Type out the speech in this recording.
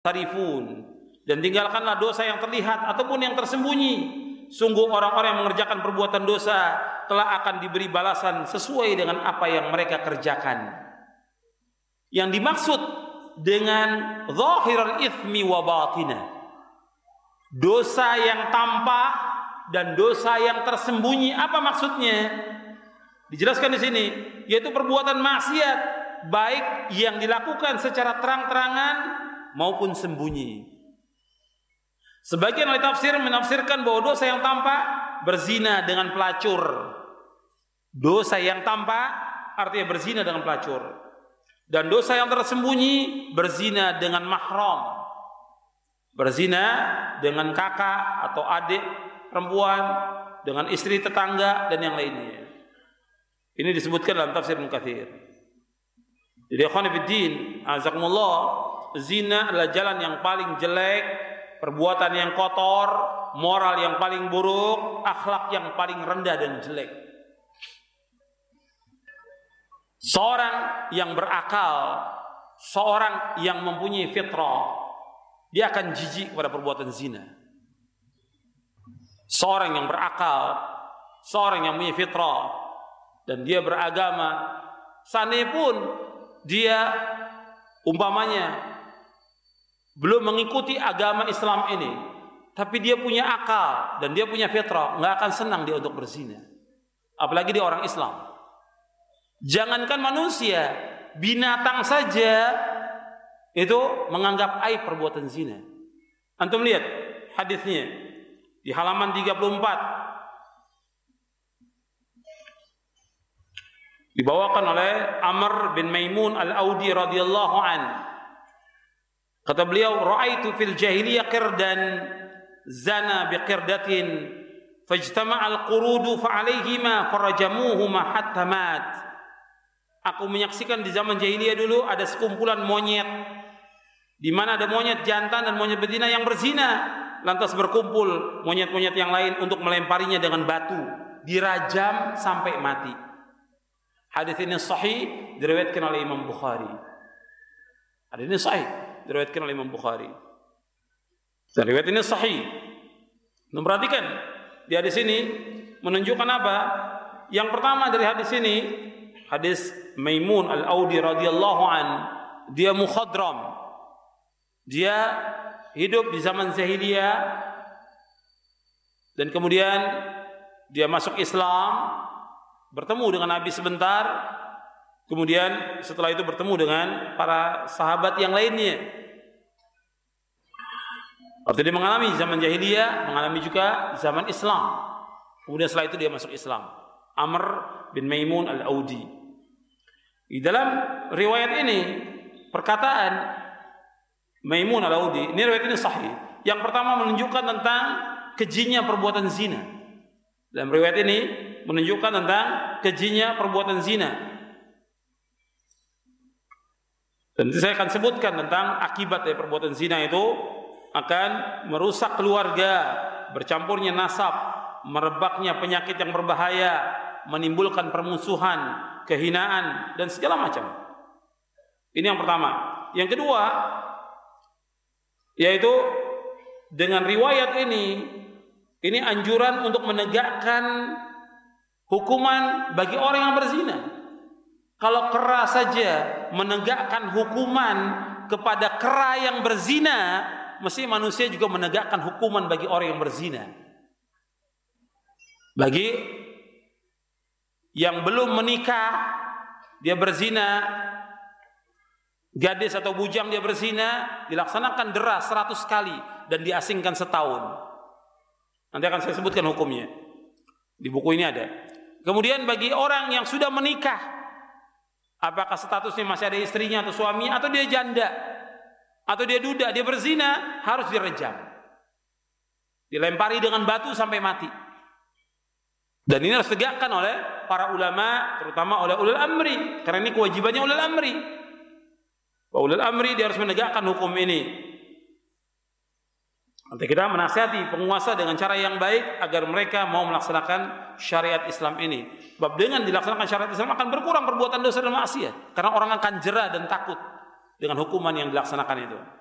tarifun, dan tinggalkanlah dosa yang terlihat ataupun yang tersembunyi. Sungguh orang-orang yang mengerjakan perbuatan dosa telah akan diberi balasan sesuai dengan apa yang mereka kerjakan. Yang dimaksud dengan zahirul itsmi wa batina, dosa yang tampak dan dosa yang tersembunyi, apa maksudnya? Dijelaskan di sini, yaitu perbuatan maksiat baik yang dilakukan secara terang-terangan maupun sembunyi. Sebagian ahli tafsir menafsirkan bahwa dosa yang tampak berzina dengan pelacur. Dosa yang tampak artinya berzina dengan pelacur. Dan dosa yang tersembunyi berzina dengan mahram. Berzina dengan kakak atau adik perempuan, dengan istri tetangga dan yang lainnya. Ini disebutkan dalam tafsir Ibnu Katsir. Jadi ikhwan fillah, azakumullah, zina adalah jalan yang paling jelek, perbuatan yang kotor, moral yang paling buruk, akhlak yang paling rendah dan jelek. Seorang yang berakal, seorang yang mempunyai fitrah, dia akan jijik pada perbuatan zina. Seorang yang berakal, seorang yang mempunyai fitrah, dan dia beragama, seandainya pun dia umpamanya belum mengikuti agama Islam ini, tapi dia punya akal dan dia punya fitrah, nggak akan senang dia untuk berzina. Apalagi dia orang Islam. Jangankan manusia, binatang saja itu menganggap aib perbuatan zina. Antum lihat hadisnya di halaman 34. Dibawakan oleh Amr bin Maimun al-Audi radhiyallahu an. Kata beliau, ra'aitu fil jahiliyah qirdan zana biqirdatin fajtama'a al-qurudu fa'alayhima farajamuhuma hatta mat. Aku menyaksikan di zaman jahiliyah dulu ada sekumpulan monyet, di mana ada monyet jantan dan monyet betina yang berzina, lantas berkumpul monyet-monyet yang lain untuk melemparinya dengan batu, dirajam sampai mati. Hadis ini sahih, diriwayatkan oleh Imam Bukhari. Hadis ini sahih, diriwayatkan oleh Imam Bukhari. Dan riwayat ini sahih. Perhatikan, di hadis ini menunjukkan apa? Yang pertama dari hadis ini, hadis Maimun al-Audi radhiyallahu an, dia mukhadram. Dia hidup di zaman jahiliyah dan kemudian dia masuk Islam, bertemu dengan Nabi sebentar, kemudian setelah itu bertemu dengan para sahabat yang lainnya. Artinya dia mengalami zaman jahiliyah, mengalami juga zaman Islam. Kemudian setelah itu dia masuk Islam. Amr bin Maimun al-Audi. Di dalam riwayat ini, perkataan Maimun al-Audi, ini riwayat ini sahih. Yang pertama menunjukkan tentang kejinya perbuatan zina. Dalam riwayat ini menunjukkan tentang kejinya perbuatan zina. Dan nanti saya akan sebutkan tentang akibat dari perbuatan zina itu akan merusak keluarga, bercampurnya nasab, merebaknya penyakit yang berbahaya, menimbulkan permusuhan, kehinaan dan segala macam. Ini yang pertama. Yang kedua, yaitu dengan riwayat ini anjuran untuk menegakkan hukuman bagi orang yang berzina. Kalau kera saja menegakkan hukuman kepada kera yang berzina, mesti manusia juga menegakkan hukuman bagi orang yang berzina. Bagi yang belum menikah, dia berzina, gadis atau bujang dia berzina, dilaksanakan dera 100 kali dan diasingkan setahun. Nanti akan saya sebutkan hukumnya. Di buku ini ada. Kemudian bagi orang yang sudah menikah, apakah statusnya masih ada istrinya atau suaminya, atau dia janda, atau dia duda, dia berzina, harus direjam. Dilempari dengan batu sampai mati. Dan ini harus ditegakkan oleh para ulama, terutama oleh ulul amri, karena ini kewajibannya ulul amri. Ulul amri dia harus menegakkan hukum ini. Nanti kita menasihati penguasa dengan cara yang baik agar mereka mau melaksanakan syariat Islam ini. Sebab dengan dilaksanakan syariat Islam akan berkurang perbuatan dosa dan maksiat, karena orang akan jera dan takut dengan hukuman yang dilaksanakan itu.